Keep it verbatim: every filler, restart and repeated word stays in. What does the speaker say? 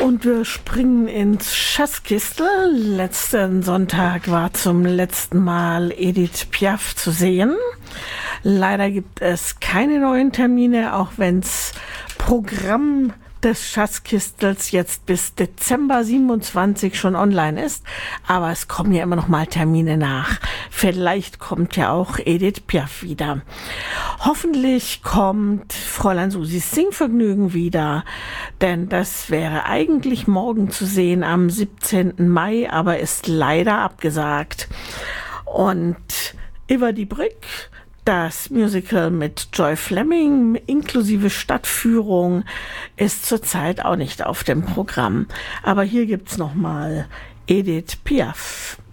Und wir springen ins Schatzkistel. Letzten Sonntag war zum letzten Mal Edith Piaf zu sehen. Leider gibt es keine neuen Termine, auch wenn's Programm des Schatzkistels jetzt bis Dezember siebenundzwanzig schon online ist. Aber es kommen ja immer noch mal Termine nach. Vielleicht kommt ja auch Edith Piaf wieder. Hoffentlich kommt Fräulein Susis Singvergnügen wieder, denn das wäre eigentlich morgen zu sehen am siebzehnten Mai, aber ist leider abgesagt. Und Über die Brücke, das Musical mit Joy Fleming inklusive Stadtführung, ist zurzeit auch nicht auf dem Programm. Aber hier gibt's noch mal Edith Piaf.